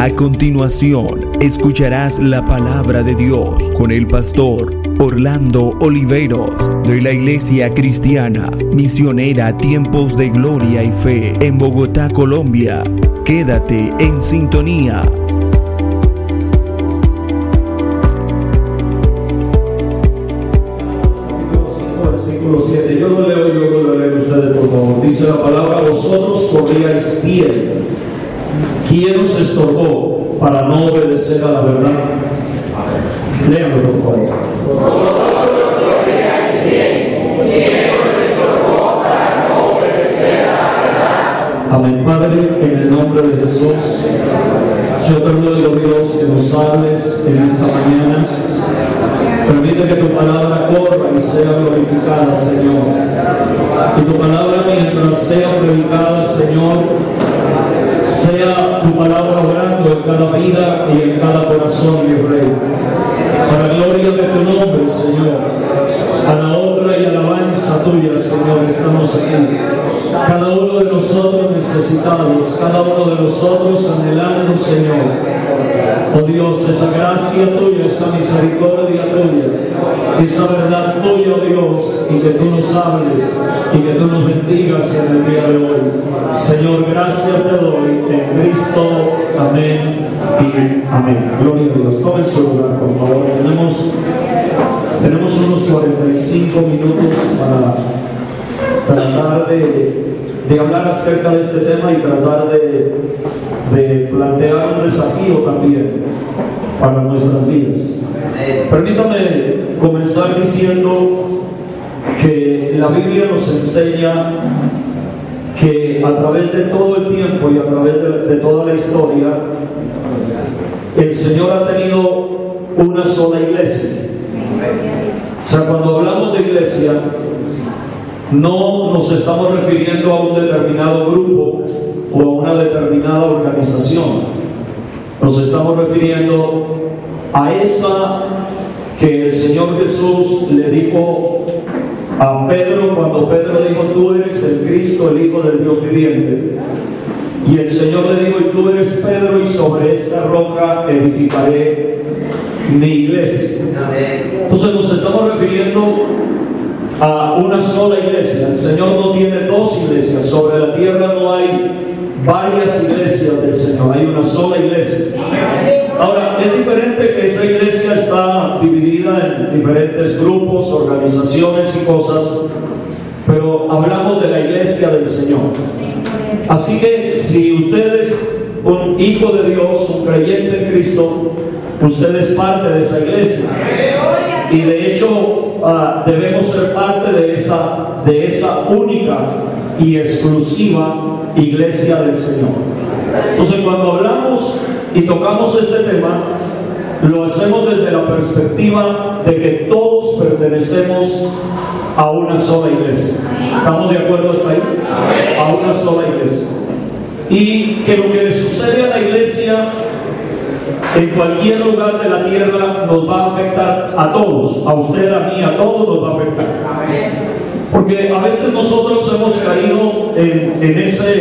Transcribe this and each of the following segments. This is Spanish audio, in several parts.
A continuación, escucharás la palabra de Dios con el pastor Orlando Oliveros de la Iglesia Cristiana Misionera Tiempos de Gloria y Fe en Bogotá, Colombia. Quédate en sintonía. Versículo 7. Yo lo leo y luego lo leen ustedes, por favor. Dice la palabra: vosotros corríais bien. ¿Quién os estorbó para no obedecer a la verdad? Léanlo, por favor. Vosotros corríais bien. ¿Quién os estorbó para no obedecer a la verdad? Amén. Padre, en el nombre de Jesús, yo te ruego, Dios, que nos hables en esta mañana. Permite que tu palabra corra y sea glorificada, Señor. Que tu palabra, mientras sea predicada, Señor, sea tu palabra obrando en cada vida y en cada corazón, mi Rey. Para gloria de tu nombre, Señor. A la honra y alabanza tuya, Señor, estamos aquí. Cada uno de nosotros necesitados, cada uno de nosotros anhelando, Señor. Oh Dios, esa gracia tuya, esa misericordia tuya, esa verdad tuya, oh Dios, y que tú nos hables y que tú nos bendigas en el día de hoy. Señor, gracias te doy en Cristo. Amén y amén. Gloria a Dios. Tomen su lugar, por favor. Tenemos unos 45 minutos para tratar de hablar acerca de este tema y tratar de plantear un desafío también para nuestras vidas. Permítame comenzar diciendo que la Biblia nos enseña que a través de todo el tiempo y a través de toda la historia, el Señor ha tenido una sola iglesia. O sea, cuando hablamos de iglesia, no nos estamos refiriendo a un determinado grupo o a una determinada organización. Nos estamos refiriendo a esa que el Señor Jesús le dijo a Pedro cuando Pedro dijo: tú eres el Cristo, el Hijo del Dios viviente. Y el Señor le dijo: y tú eres Pedro, y sobre esta roca edificaré mi iglesia. Entonces nos estamos refiriendo a una sola iglesia. El Señor no tiene dos iglesias. Sobre la tierra no hay varias iglesias del Señor, hay una sola iglesia. Ahora, es diferente que esa iglesia está dividida en diferentes grupos, organizaciones y cosas, pero hablamos de la iglesia del Señor. Así que si usted es un hijo de Dios, un creyente en Cristo, usted es parte de esa iglesia. Y de hecho debemos ser parte de esa única y exclusiva iglesia del Señor. Entonces, cuando hablamos y tocamos este tema, lo hacemos desde la perspectiva de que todos pertenecemos a una sola iglesia. ¿Estamos de acuerdo hasta ahí? A una sola iglesia. Y que lo que le sucede a la iglesia en cualquier lugar de la tierra nos va a afectar a todos, a usted, a mí, a todos nos va a afectar. Porque a veces nosotros hemos caído en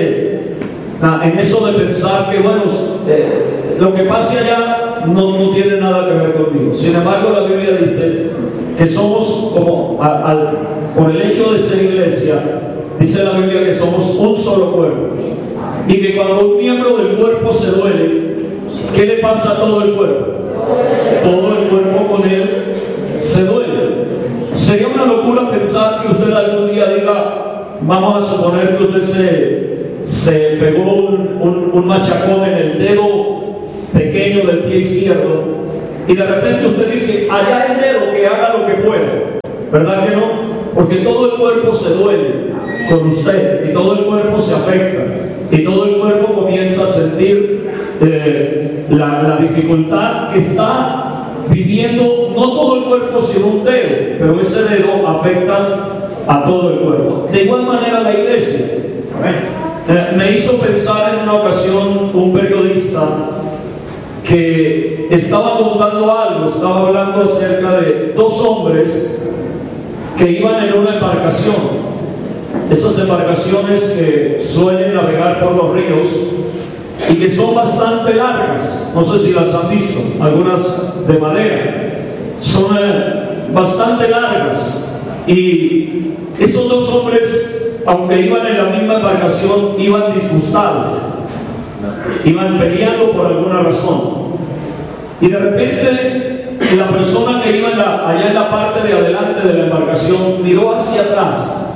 eso de pensar que, bueno, lo que pase allá no tiene nada que ver conmigo. Sin embargo, la Biblia dice que somos como, por el hecho de ser iglesia, dice la Biblia que somos un solo cuerpo. Y que cuando un miembro del cuerpo se duele, ¿qué le pasa a todo el cuerpo? Todo el cuerpo con él se duele. Sería una locura pensar que usted algún día diga, vamos a suponer que usted se pegó un machacón en el dedo pequeño del pie izquierdo y de repente usted dice: allá el dedo, que haga lo que pueda. ¿Verdad que no? Porque todo el cuerpo se duele con usted y todo el cuerpo se afecta y todo el cuerpo comienza a sentir la dificultad que está viviendo, no todo el cuerpo sino un dedo, pero ese dedo afecta a todo el cuerpo. De igual manera la iglesia. Me hizo pensar en una ocasión un periodista que estaba contando algo, estaba hablando acerca de dos hombres que iban en una embarcación. Esas embarcaciones que suelen navegar por los ríos, y que son bastante largas. No sé si las han visto, algunas de madera. Son bastante largas. Y esos dos hombres, aunque iban en la misma embarcación, iban disgustados, iban peleando por alguna razón. Y de repente la persona que iba allá en la parte de adelante de la embarcación miró hacia atrás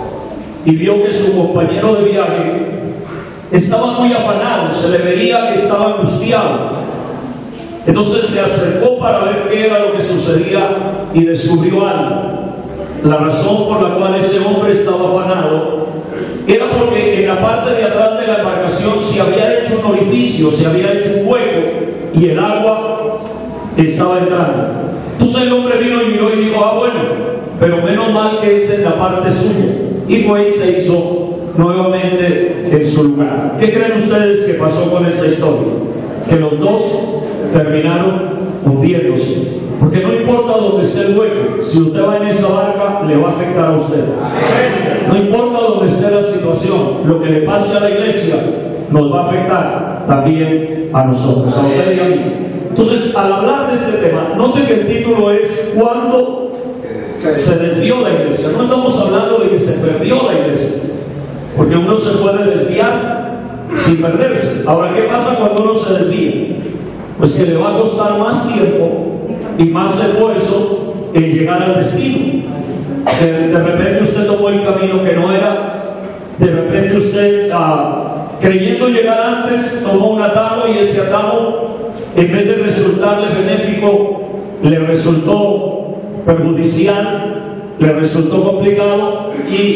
y vio que su compañero de viaje estaba muy afanado, se le veía que estaba angustiado. Entonces se acercó para ver qué era lo que sucedía y descubrió algo. La razón por la cual ese hombre estaba afanado era porque en la parte de atrás de la embarcación se había hecho un orificio, se había hecho un hueco y el agua estaba entrando. Entonces el hombre vino y miró y dijo: bueno, pero menos mal que es en la parte suya. Y fue y se hizo nuevamente en su lugar. ¿Qué creen ustedes que pasó con esa historia? Que los dos terminaron hundiéndose. Porque no importa dónde esté el hueco, si usted va en esa barca, le va a afectar a usted. No importa dónde esté la situación, lo que le pase a la iglesia nos va a afectar también a nosotros, a usted y a mí. Entonces, al hablar de este tema, note que el título es ¿cuándo se desvió la iglesia? No estamos hablando de que se perdió la iglesia, porque uno se puede desviar sin perderse. Ahora, ¿qué pasa cuando uno se desvía? Pues que le va a costar más tiempo y más esfuerzo en llegar al destino. De repente usted tomó el camino que no era. De repente usted, creyendo llegar antes, tomó un atajo y ese atajo, en vez de resultarle benéfico, le resultó perjudicial, le resultó complicado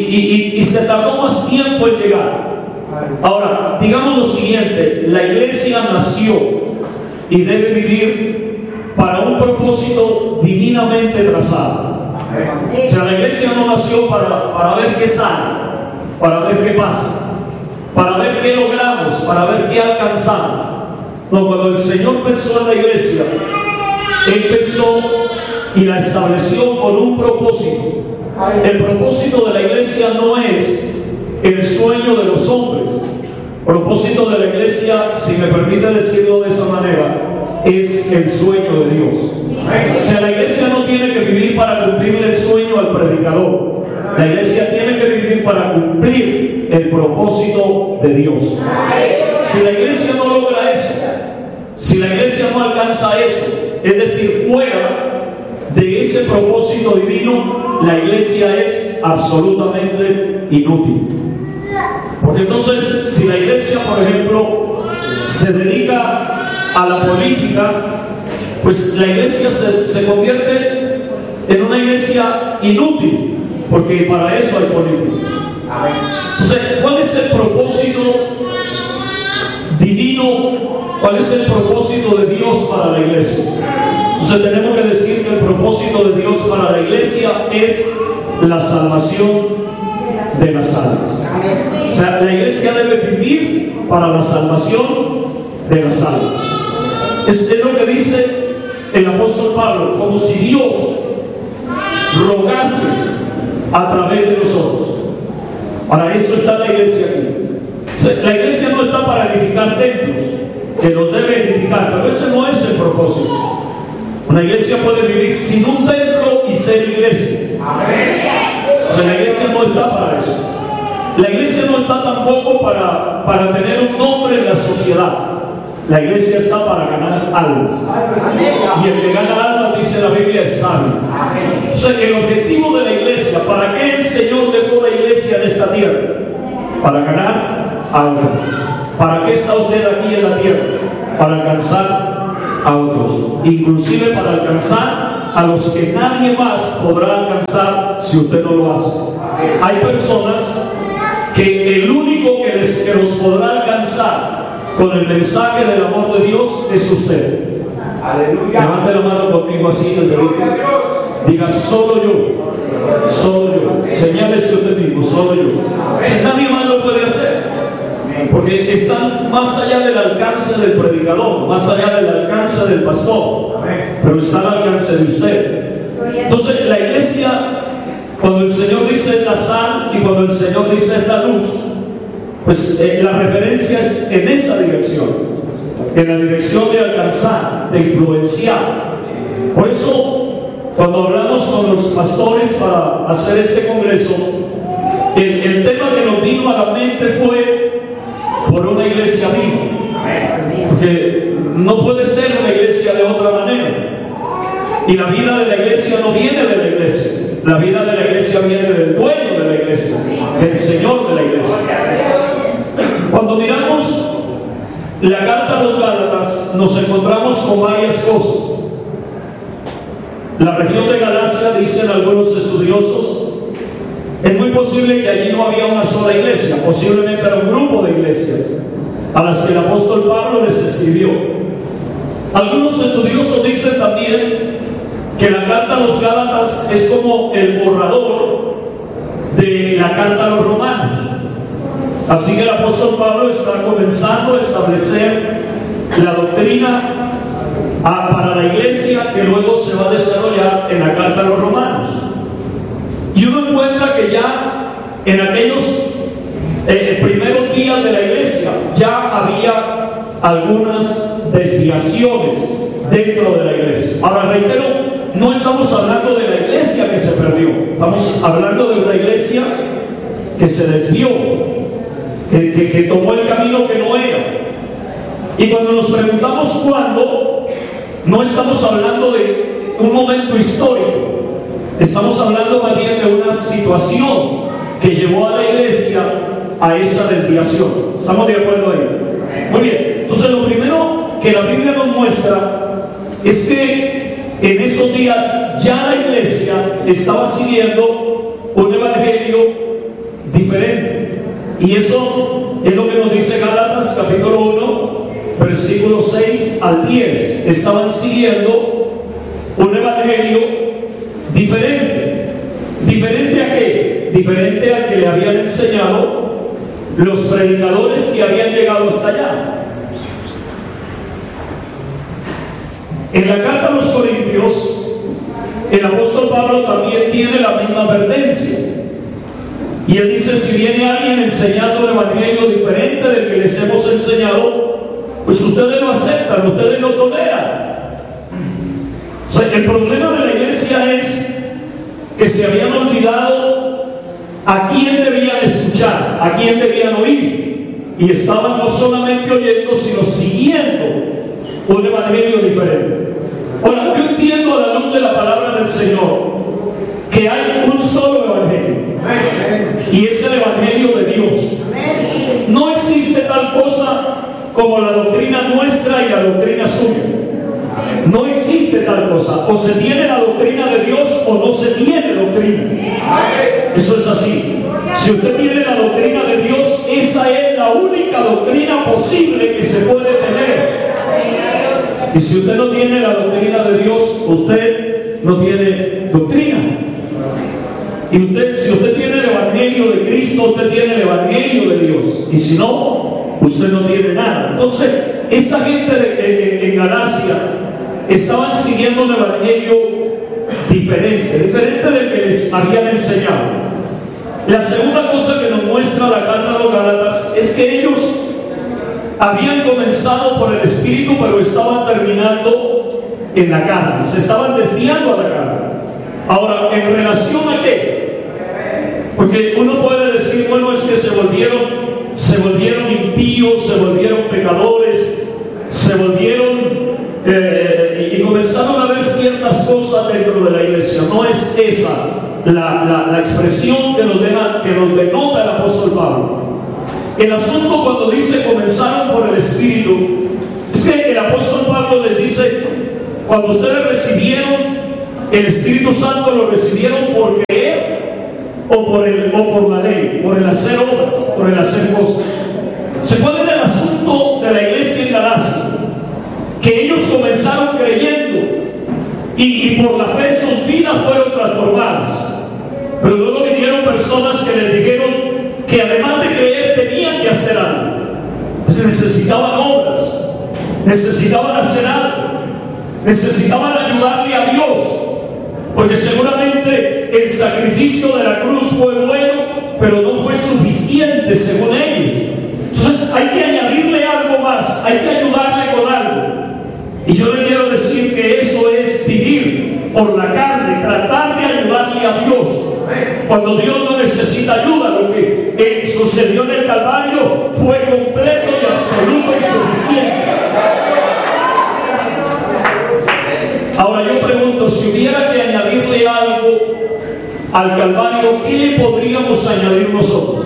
y se tardó más tiempo en llegar. Ahora, digamos lo siguiente: la iglesia nació y debe vivir para un propósito divinamente trazado. O sea, la iglesia no nació para ver qué sale, para ver qué pasa, para ver qué logramos, para ver qué alcanzamos. No, cuando el Señor pensó en la iglesia, Él pensó y la estableció con un propósito. El propósito de la iglesia no es el sueño de los hombres. El propósito de la iglesia, si me permite decirlo de esa manera, es el sueño de Dios. O sea, la iglesia no tiene que vivir para cumplirle el sueño al predicador. La iglesia tiene que vivir para cumplir el propósito de Dios. Si la iglesia no logra eso, si la iglesia no alcanza eso, es decir, fuera de ese propósito divino, la iglesia es absolutamente inútil. Porque entonces, si la iglesia, por ejemplo, se dedica a la política, pues la iglesia se convierte en una iglesia inútil, porque para eso hay política. Entonces, ¿cuál es el propósito divino? ¿Cuál es el propósito de Dios para la iglesia? Entonces tenemos que decir que el propósito de Dios para la iglesia es la salvación de las almas. O sea, la iglesia debe vivir para la salvación de las almas. Es lo que dice el apóstol Pablo, como si Dios rogase a través de nosotros. Para eso está la iglesia aquí. O sea, la iglesia no está para edificar templos, que los debe edificar, pero ese no es el propósito. Una iglesia puede vivir sin un templo y ser iglesia. O sea, la iglesia no está para eso. La iglesia no está tampoco para tener un nombre en la sociedad. La iglesia está para ganar almas. Y el que gana almas, dice la Biblia, es sabio. O sea, que el objetivo de la iglesia, ¿para qué el Señor dejó la iglesia en esta tierra? Para ganar almas. ¿Para qué está usted aquí en la tierra? Para alcanzar a otros, inclusive para alcanzar a los que nadie más podrá alcanzar si usted no lo hace. Hay personas que el único que los podrá alcanzar con el mensaje del amor de Dios es usted. Aleluya. Levante la mano conmigo así, el dedito. Diga: solo yo, solo yo. Señálese usted mismo: solo yo. Si nadie más lo puede hacer, porque están más allá del alcance del predicador, más allá del alcance del pastor, pero está al alcance de usted. Entonces, la iglesia, cuando el Señor dice es la sal y cuando el Señor dice es la luz, pues la referencia es en esa dirección. en la dirección de alcanzar, de influenciar. Por eso, cuando hablamos con los pastores para hacer este congreso, el tema que nos vino a la mente fue por una iglesia viva, porque no puede ser una iglesia de otra manera. Y la vida de la iglesia no viene de la iglesia, la vida de la iglesia viene del dueño de la iglesia, del Señor de la iglesia. Cuando miramos la carta a los Gálatas, nos encontramos con varias cosas. La región de Galacia, dicen algunos estudiosos, es muy posible que allí no había una sola iglesia, posiblemente era un grupo de iglesias a las que el apóstol Pablo les escribió. Algunos estudiosos dicen también que la carta a los Gálatas es como el borrador de la carta a los romanos. Así que el apóstol Pablo está comenzando a establecer la doctrina para la iglesia que luego se va a desarrollar en la carta a los romanos. Y uno encuentra que ya en aquellos primeros días de la iglesia ya había algunas desviaciones dentro de la iglesia. Ahora reitero, no estamos hablando de la iglesia que se perdió, estamos hablando de una iglesia que se desvió, que tomó el camino que no era. Y cuando nos preguntamos cuándo, no estamos hablando de un momento histórico, estamos hablando más bien de una situación que llevó a la iglesia a esa desviación. ¿Estamos de acuerdo ahí? Muy bien. Entonces lo primero que la Biblia nos muestra es que en esos días ya la iglesia estaba siguiendo un evangelio diferente. Y eso es lo que nos dice Gálatas capítulo 1, versículos 6 al 10. Estaban siguiendo un evangelio diferente. ¿Diferente a qué? Diferente al que le habían enseñado los predicadores que habían llegado hasta allá. En la carta a los Corintios, el apóstol Pablo también tiene la misma advertencia. Y él dice, si viene alguien enseñando un evangelio diferente del que les hemos enseñado, pues ustedes lo aceptan, ustedes lo toleran. O sea, el problema de la iglesia es que se habían olvidado a quién debían escuchar, a quién debían oír. Y estaban no solamente oyendo, sino siguiendo un evangelio diferente. Ahora, yo entiendo a la luz de la palabra del Señor que hay un solo evangelio, y es el evangelio de Dios. No existe tal cosa como la doctrina nuestra y la doctrina suya. No existe tal cosa. O se tiene la doctrina de Dios o no se tiene doctrina. Eso es así. Si usted tiene la doctrina de Dios, esa es la única doctrina posible que se puede tener. Y si usted no tiene la doctrina de Dios, usted no tiene doctrina. Y si usted tiene el evangelio de Cristo, usted tiene el evangelio de Dios. Y si no, usted no tiene nada. Entonces, esta gente en Galacia estaban siguiendo un evangelio diferente del que les habían enseñado. La segunda cosa que nos muestra la carta a los Gálatas es que ellos habían comenzado por el Espíritu, pero estaban terminando en la carne, se estaban desviando a la carne. Ahora, ¿en relación a qué? Porque uno puede decir, bueno, es que se volvieron impíos, se volvieron pecadores, se volvieron y comenzaron a ver ciertas cosas dentro de la iglesia. No es esa la expresión que nos denota el apóstol Pablo. El asunto cuando dice comenzaron por el Espíritu, es que el apóstol Pablo les dice, cuando ustedes recibieron el Espíritu Santo, lo recibieron por creer o por la ley, por el hacer obras, por el hacer cosas. ¿Cuál era el asunto de la iglesia en Galacia? Que ellos comenzaron creyendo y por la fe sus vidas fueron transformadas. Pero luego vinieron personas que les dijeron que además de creer tenían que hacer algo. Entonces necesitaban obras, necesitaban hacer algo, necesitaban ayudarle a Dios, porque seguramente el sacrificio de la cruz fue bueno, pero no fue suficiente según ellos. Entonces hay que añadirle algo más, hay que ayudarle con Y yo le quiero decir que eso es vivir por la carne, tratar de ayudarle a Dios, cuando Dios no necesita ayuda. Lo que sucedió en el Calvario fue completo y absoluto y suficiente. Ahora yo pregunto, si hubiera que añadirle algo al Calvario, ¿qué le podríamos añadir nosotros?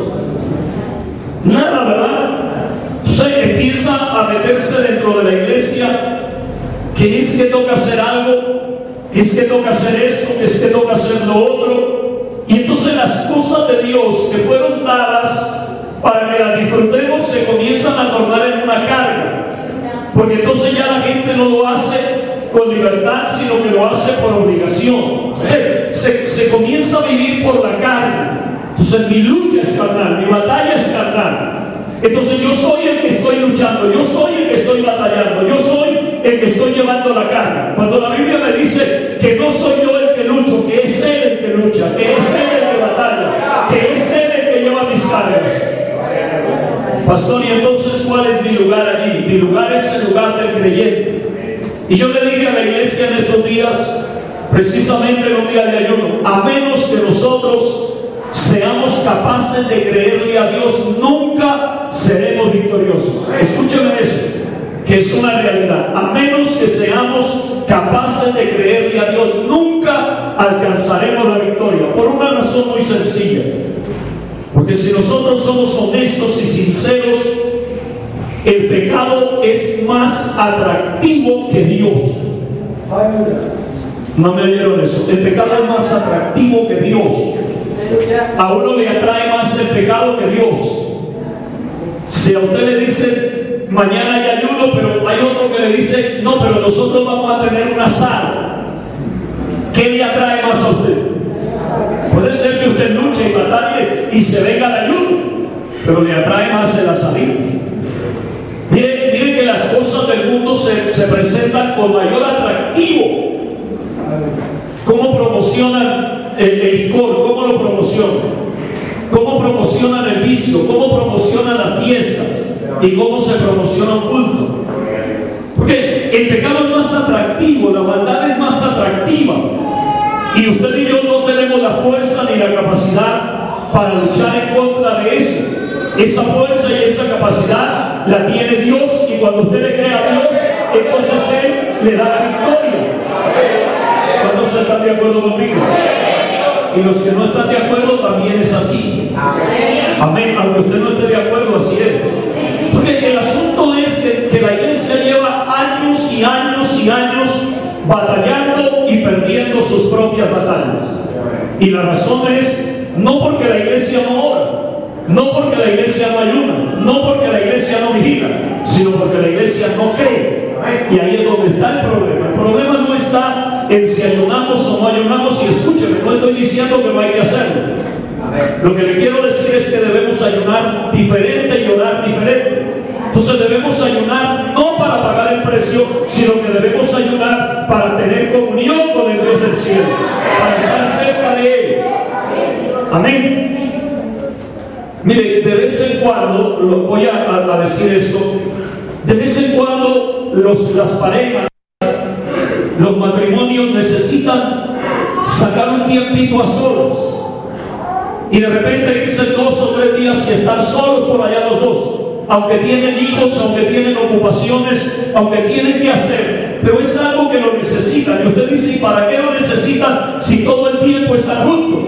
Nada, ¿verdad? Entonces empieza a meterse dentro de la iglesia, que es que toca hacer algo, que es que toca hacer esto, que es que toca hacer lo otro. Y entonces las cosas de Dios que fueron dadas para que las disfrutemos se comienzan a tornar en una carga, porque entonces ya la gente no lo hace con libertad, sino que lo hace por obligación. Se comienza a vivir por la carne. Entonces mi lucha es carnal, mi batalla es carnal. Entonces yo soy el que estoy luchando, yo soy el que estoy batallando, yo soy el que estoy llevando la carga. Cuando la Biblia me dice que no soy yo el que lucho, que es Él el que lucha, que es Él el que batalla, que es Él el que lleva mis cargas. Pastor, ¿y entonces cuál es mi lugar allí? Mi lugar es el lugar del creyente. Y yo le dije a la iglesia en estos días, precisamente en un día de ayuno, a menos que nosotros seamos capaces de creerle a Dios, nunca seremos victoriosos. Escúcheme eso, que es una realidad. A menos que seamos capaces de creerle a Dios, nunca alcanzaremos la victoria, por una razón muy sencilla. Porque si nosotros somos honestos y sinceros, el pecado es más atractivo que Dios. ¿No me oyeron eso? El pecado es más atractivo que Dios. A uno le atrae más el pecado que Dios. Si a usted le dicen mañana hay ayuno, pero hay otro que le dice no, pero nosotros vamos a tener un asado, ¿qué le atrae más a usted? Puede ser que usted luche y batalle y se venga al ayuno, pero le atrae más el asadito. Mire que las cosas del mundo se presentan con mayor atractivo. ¿Cómo promocionan el licor? ¿Cómo lo promocionan? ¿Cómo promocionan el vicio? ¿Cómo promocionan las fiestas? ¿Y cómo se promociona un culto? Porque el pecado es más atractivo, la maldad es más atractiva. Y usted y yo no tenemos la fuerza ni la capacidad para luchar en contra de eso. Esa fuerza y esa capacidad la tiene Dios, y cuando usted le cree a Dios, entonces Él le da la victoria. ¿Cuántos están de acuerdo conmigo? Y los que no están de acuerdo también es así. Amén. Aunque usted no esté de acuerdo, así es. Porque el asunto es que la iglesia lleva años y años y años batallando y perdiendo sus propias batallas. Y la razón es no porque la iglesia no ora, no porque la iglesia no ayuna, no porque la iglesia no vigila, sino porque la iglesia no cree. Y ahí es donde está el problema. El problema no está en si ayunamos o no ayunamos. Y escúcheme, no estoy diciendo que no hay que hacerlo. Lo que le quiero decir es que debemos ayunar diferente y orar diferente. Entonces debemos ayunar no para pagar el precio, sino que debemos ayunar para tener comunión con el Dios del cielo, para estar cerca de Él. Amén. Mire, de vez en cuando, voy a decir esto, de vez en cuando las parejas, los matrimonios necesitan sacar un tiempito a solas y de repente irse 2 o 3 días y estar solos por allá los dos, aunque tienen hijos, aunque tienen ocupaciones, aunque tienen que hacer, pero es algo que lo necesitan. Y usted dice, ¿y para qué lo necesitan si todo el tiempo están juntos?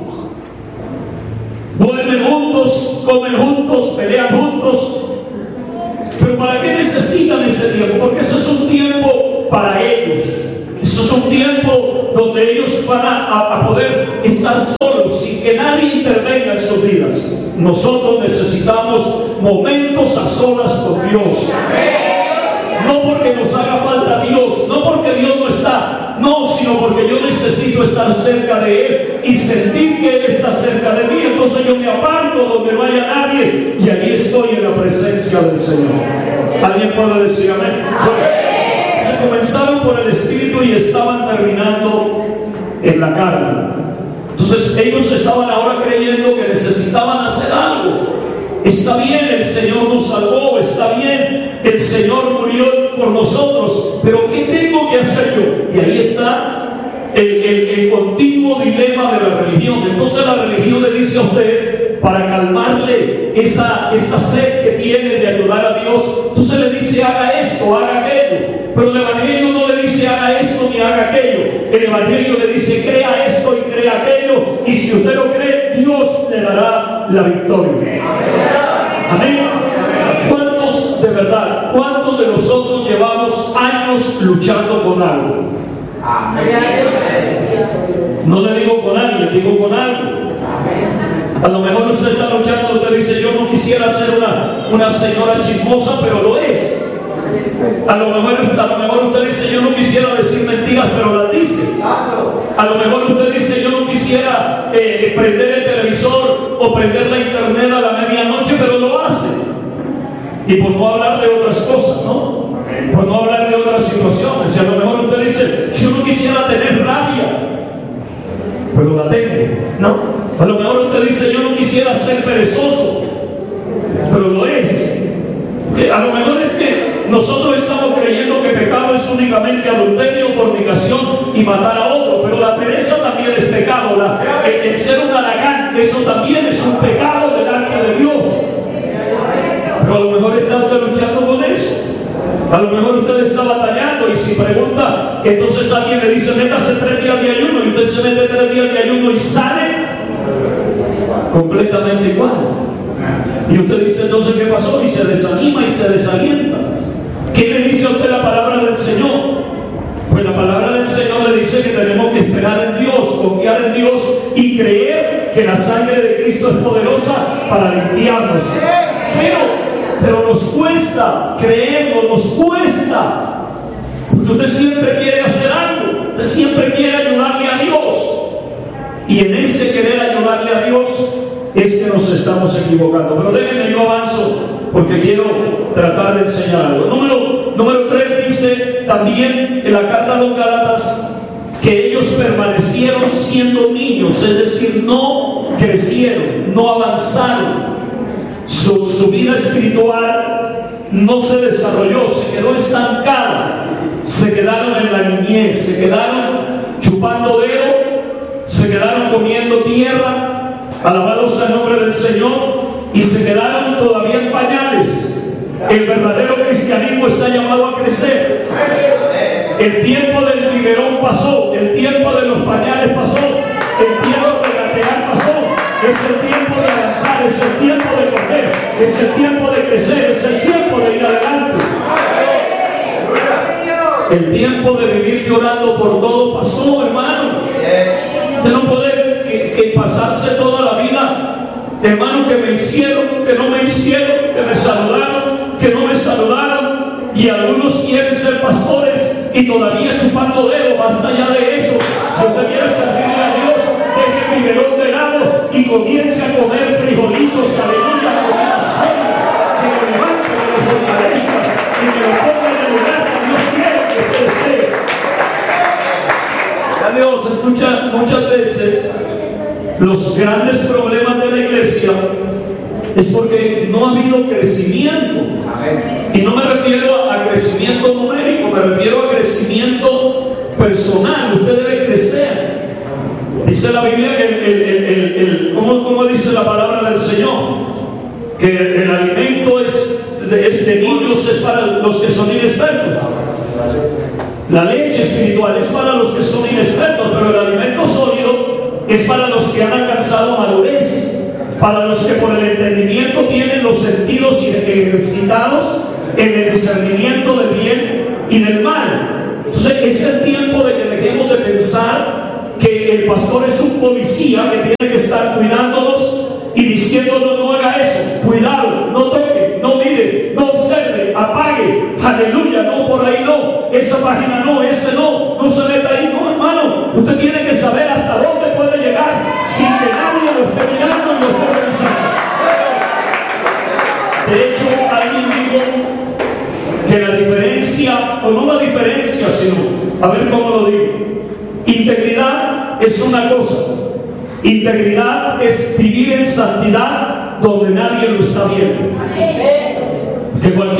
Duermen juntos, comen juntos, pelean juntos. Pero ¿para qué necesitan ese tiempo? Porque eso es un tiempo para ellos. Eso es un tiempo donde ellos van a poder estar solos sin que nadie intervenga en sus vidas. Nosotros necesitamos momentos a solas con Dios. No porque nos haga falta Dios, no porque Dios no está, no, sino porque yo necesito estar cerca de Él y sentir que Él está cerca de mí. Entonces yo me aparto donde no haya nadie y allí estoy en la presencia del Señor. ¿Alguien puede decir amén? Se comenzaron por el Espíritu y estaban terminando en la carne. Entonces ellos estaban ahora creyendo que necesitaban hacer algo. Está bien, el Señor nos salvó, está bien, el Señor murió por nosotros, pero ¿qué tengo que hacer yo? Y ahí está el continuo dilema de la religión. Entonces la religión le dice a usted, para calmarle esa sed que tiene de ayudar a Dios, entonces le dice haga esto, haga aquello. Pero el Evangelio no le dice haga esto ni haga aquello. El Evangelio le dice crea esto y crea aquello, y si usted lo cree, Dios le dará la victoria. Amén. ¿Cuántos de verdad, cuántos de nosotros llevamos años luchando con algo? No le digo con alguien, digo con algo. A lo mejor usted está luchando, usted dice yo no quisiera ser una señora chismosa, pero lo es. A lo mejor usted dice yo no quisiera decir mentiras, pero las dice. A lo mejor usted dice yo no quisiera prender el televisor o prender la internet a la medianoche, pero lo hace. Y por no hablar de otras cosas, ¿no? Por no hablar de otras situaciones. Y a lo mejor usted dice yo no quisiera tener rabia, pero la tengo, ¿no? A lo mejor usted dice yo no quisiera ser perezoso, pero lo es. A lo mejor es que nosotros estamos creyendo que pecado es únicamente adulterio, fornicación y matar a otro, pero la pereza también es pecado. El ser un haragán, eso también es un pecado delante de Dios. Pero a lo mejor está usted luchando con eso. A lo mejor usted está batallando, y si pregunta, entonces alguien le dice métase 3 días de ayuno, y usted se mete 3 días de ayuno y sale completamente igual. Y usted dice entonces ¿qué pasó? Y se desanima y se desalienta. ¿Qué le dice a usted la palabra del Señor? Pues la palabra del Señor le dice que tenemos que esperar en Dios, confiar en Dios y creer que la sangre de Cristo es poderosa para limpiarnos. Pero nos cuesta creerlo, nos cuesta. Porque usted siempre quiere hacer algo, usted siempre quiere ayudarle a Dios. Y en ese querer ayudarle a Dios es que nos estamos equivocando. Pero déjenme, yo avanzo porque quiero tratar de enseñar algo. Número 3 dice también en la carta a los Gálatas que ellos permanecieron siendo niños, es decir, no crecieron, no avanzaron. Su vida espiritual no se desarrolló, se quedó estancada. Se quedaron en la niñez, se quedaron chupando dedo, se quedaron comiendo tierra, alabados al nombre del Señor, y se quedaron todavía en pañales. El verdadero cristianismo está llamado a crecer. El tiempo del biberón pasó, el tiempo de los pañales pasó, el tiempo de gatear pasó. Es el tiempo de avanzar, es el tiempo de correr, es el tiempo de crecer, es el tiempo de ir adelante. El tiempo de vivir llorando por todo pasó, hermano. Usted no puede que pasarse toda la vida, hermano, que me hicieron, que no me hicieron, que me saludaron, que no me saludaron. Y algunos quieren ser pastores y todavía chupando dedo. Basta ya de eso. Si usted quiere servirle a Dios, deje el biberón de lado y comience a comer frijolitos, aleluya, con una sombra que lo levante, que lo fortalezca y que lo ponga en el lugar que Dios quiere que usted esté. A Dios, escucha, muchas veces los grandes problemas de la iglesia es porque no ha habido crecimiento. Y no me refiero a crecimiento numérico, me refiero a crecimiento personal. Usted debe crecer. Dice la Biblia que ¿cómo dice la palabra del Señor? Que el alimento de niños es para los que son inexpertos. La leche espiritual es para los que son inexpertos, pero el alimento sólido es para los que han alcanzado madurez, para los que por el entendimiento tienen los sentidos ejercitados en el discernimiento del bien y del mal. Entonces es el tiempo de que dejemos de pensar que el pastor es un policía que tiene que estar cuidándonos y diciéndonos no haga eso, cuidado, no toque, no mire, no observe, apague, aleluya, no, por ahí no, esa página no, ese no se meta ahí, no, hermano. Usted tiene que saber hasta dónde puede llegar sin que nadie lo esté mirando y lo esté revisando. De hecho, alguien dijo que la diferencia, o no la diferencia, sino, a ver cómo lo digo, integridad es una cosa, integridad es vivir en santidad donde nadie lo está viendo. Que cualquiera mire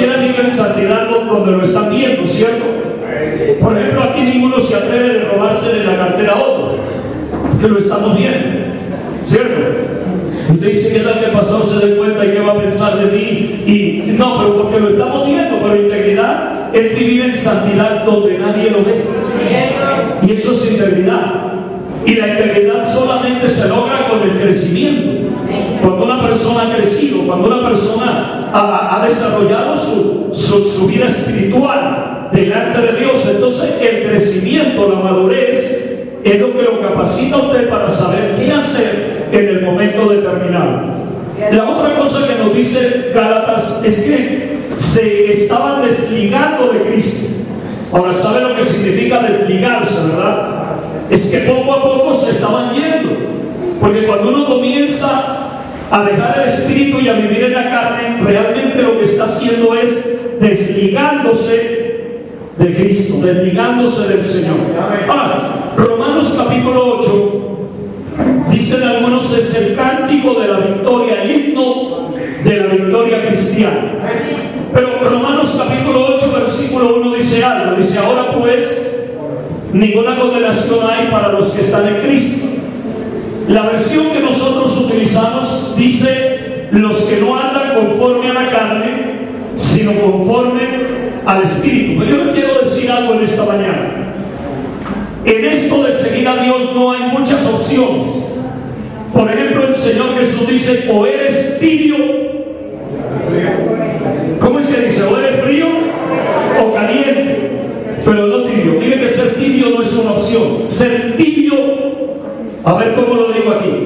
en santidad donde lo están viendo, ¿cierto? Por ejemplo, aquí ninguno se atreve de robarse de la cartera a otro, que lo estamos viendo, ¿cierto? Usted dice, ¿qué tal que el pastor se dé cuenta y qué va a pensar de mí? Y no, pero porque lo estamos viendo. Pero integridad es vivir en santidad donde nadie lo ve, y eso es integridad. Y la integridad solamente se logra con el crecimiento. Cuando una persona ha crecido, cuando una persona ha desarrollado su vida espiritual delante de Dios, entonces el crecimiento, la madurez, es lo que lo capacita a usted para saber qué hacer en el momento determinado. La otra cosa que nos dice Gálatas es que se estaban desligando de Cristo. Ahora, ¿sabe lo que significa desligarse, verdad? Es que poco a poco se estaban yendo. Porque cuando uno comienza a dejar el espíritu y a vivir en la carne, realmente lo que está haciendo es desligándose de Cristo, desligándose del Señor. Ahora, Romanos capítulo 8, dicen algunos, es el cántico de la victoria, el himno de la victoria cristiana. Pero Romanos capítulo 8, versículo 1 dice algo, dice: ahora pues, ninguna condenación hay para los que están en Cristo. La versión que nosotros utilizamos dice: los que no andan conforme a la carne, sino conforme al Espíritu. Pero yo le quiero decir algo en esta mañana. En esto de seguir a Dios no hay muchas opciones. Por ejemplo, el Señor Jesús dice: o eres tibio. ¿Cómo es que dice? O eres frío o caliente, pero no tibio. Dime que ser tibio no es una opción. Ser tibio, a ver cómo lo digo aquí.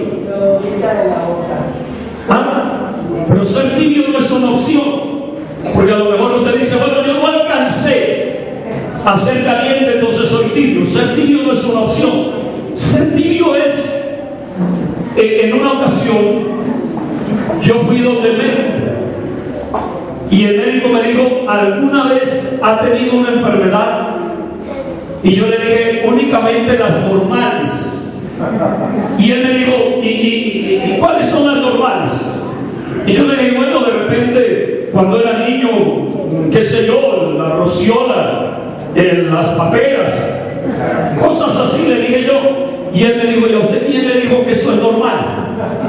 Pero ser tibio no es una opción. Porque a lo mejor usted dice: bueno, yo no alcancé a ser caliente, entonces soy tibio. Ser tibio no es una opción. Ser tibio es, en una ocasión, yo fui donde el médico, y el médico me dijo: ¿alguna vez ha tenido una enfermedad? Y yo le dije: únicamente las normales. Y él me dijo: ¿y cuáles son las normales? Y yo le dije: bueno, de repente, cuando era niño, qué sé yo, la rociola, las paperas, cosas así, le dije yo. Y él me dijo: ¿y a usted quién le dijo que eso es normal?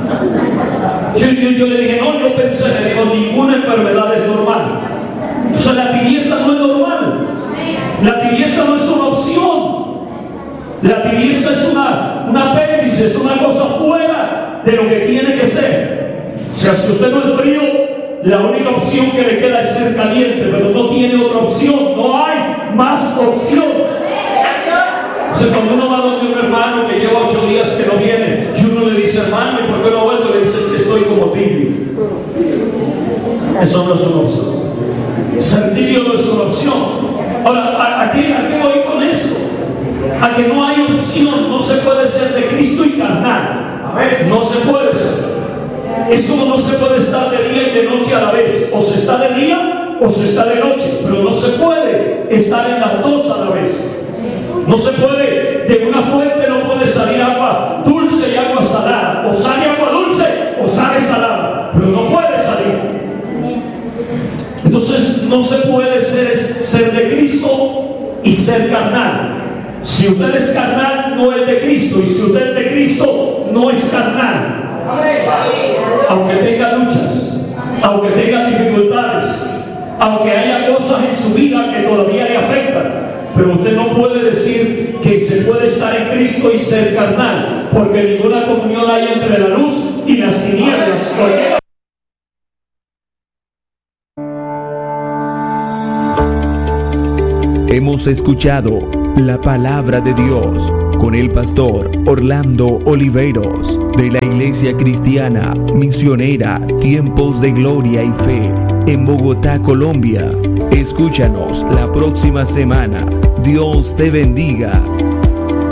Yo le dije: no, yo pensé, le digo, ninguna enfermedad es normal. O sea, la tibieza no es normal. La tibieza no es una opción. La tibieza es un apéndice, es una cosa fuera de lo que tiene que ser. O sea, si usted no es frío, la única opción que le queda es ser caliente, pero no tiene otra opción, no hay más opción. O sea, cuando uno va donde un hermano que lleva 8 días que no viene, y uno le dice: hermano, ¿y por qué no ha vuelto? Le dice: es que estoy como tibio. Eso no es una opción. Ser tibio no es una opción. Ahora, ¿a qué voy con esto? A que no hay opción. No se puede ser de Cristo y carnal. No se puede ser. Es como no se puede estar de día y de noche a la vez. O se está de día o se está de noche. Pero no se puede estar en las dos a la vez. No se puede, de una fuente no puede salir agua dulce y agua salada. O sale agua dulce o sale salada. Pero no puede salir. Entonces no se puede ser de Cristo y ser carnal. Si usted es carnal, no es de Cristo. Y si usted es de Cristo, no es carnal. Aunque tenga luchas, aunque tenga dificultades, aunque haya cosas en su vida que todavía le afectan, pero usted no puede decir que se puede estar en Cristo y ser carnal, porque ninguna comunión hay entre la luz y las tinieblas. Hemos escuchado la palabra de Dios con el pastor Orlando Oliveros, de la Iglesia Cristiana Misionera Tiempos de Gloria y Fe, en Bogotá, Colombia. Escúchanos la próxima semana. Dios te bendiga.